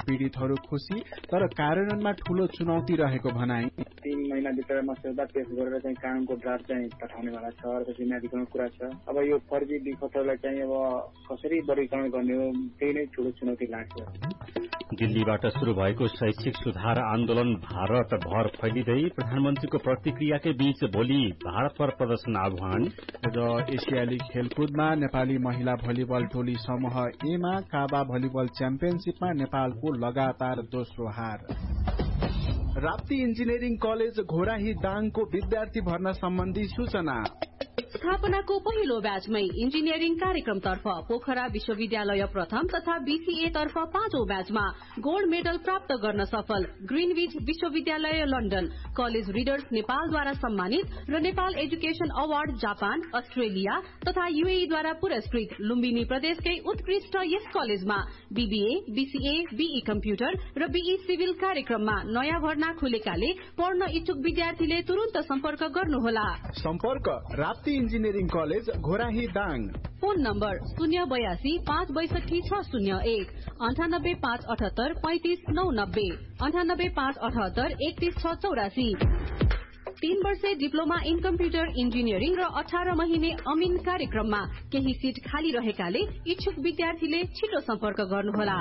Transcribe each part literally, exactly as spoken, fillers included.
पीड़ितहरू खुशी, तर कार्यान्वयनमा ठूलो चुनौती रहेको भनाई। तीन महिना भित्र मस्यौदा पेश गरेर चाहिँ कानूनको ड्राफ्ट चाहिँ पठाउनेवाला छ र जिम्मेवारीको कुरा छ। अब यो फर्जी विखतहरूलाई चाहिँ अब कसरी वर्गीकरण गर्ने हो, त्यही नै ठूलो चुनौती लाग्छ। दिल्लीबाट शुरू भएको शैक्षिक सुधार आन्दोलन भारत भर फैलिँदै प्रधानमन्त्रीको प्रतिक्रियाकै बीच भोलि भारत पर प्रदर्शन आह्वान। र एसियाली खेलकुदमा नेपाली महिला भलिबल टोली समूह एमा काबा भलिबल च्याम्पियनशीपमा नेपालको लगातार दोस्रो हार। राप्ती इन्जिनियरिङ कलेज घोराही दाङको विद्यार्थी भर्ना सम्बन्धी सूचना। स्थापनाको पहिलो ब्याचमै इन्जिनियरिङ कार्यक्रमतर्फ पोखरा विश्वविद्यालय प्रथम तथा बीसीए तर्फ पाँचौं ब्याचमा गोल्ड मेडल प्राप्त गर्न सफल ग्रीनविच विश्वविद्यालय लन्डन, कलेज रिडर्स नेपालद्वारा सम्मानित र Nepal education award Japan, Australia तथा यूएईद्वारा पुरस्कृत लुम्बिनी प्रदेशकै उत्कृष्ट यस कलेजमा बीबीए, बीसीए, बीई कम्प्युटर र बीई सिभिल कार्यक्रममा नयाँ भर्ना खुलेकाले पढ्न इच्छुक विद्यार्थीले तुरन्त सम्पर्क गर्नुहोला। सम्पर्क Rapti engineering college Ghorahi Dang. Phone number शून्य बयासी पाँच बैसठी छ शून्य एक अन्ठानब्बे पाँच अठहत्तर पैंतिस नौ नब्बे अन्ठानब्बे पाँच अठहत्तर एकतीस छ चौरासी। तीन वर्षे डिप्लोमा इन कम्प्युटर इन्जिनियरिङ र अठार महिने अमिन कार्यक्रममा केही सीट खाली रहेकाले इच्छुक विद्यार्थीले छिटो सम्पर्क गर्नुहोला।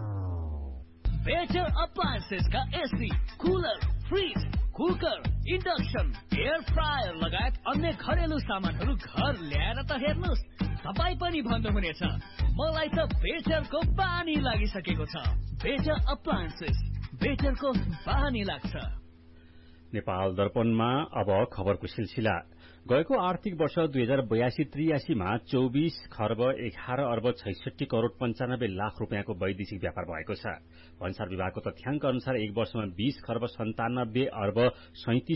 Better अप्लायन्सेसका AC, cooler, fridge, cooker, induction, air fryer लगायत अन्य घरेलु सामानहरू घर ल्याएर त हेर्नुहोस्, तपाईँ पनि भन्नुहुनेछ मलाई त बेटरको बानी लागिसकेको छ। बेटर अप्लायन्सेस, बेटरको बानी लाग्छ। नेपाल दर्पणमा अब खबरको सिलसिला। गएको आर्थिक वर्ष दुई हजार बयासी त्रियासीमा चौबीस खर्ब एघार अर्ब छैसठी करोड़ पञ्चानब्बे लाख रूपियाँको वैदेशिक व्यापार भएको छ। भन्सार विभागको तथ्याङ्क अनुसार एक वर्षमा बीस खर्ब सन्तानब्बे अर्ब सैतिस